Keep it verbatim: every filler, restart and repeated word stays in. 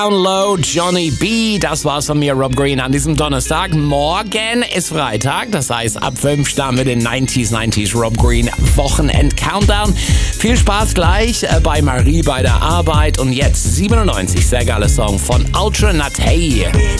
Down Low, Johnny B. Das war's von mir, Rob Green, an diesem Donnerstag. Morgen ist Freitag, das heißt, ab fünf starten wir den neunziger neunzig Rob Green Wochenend-Countdown. Viel Spaß gleich bei Marie bei der Arbeit und jetzt siebenundneunzig, sehr geiler Song von Ultra Naté.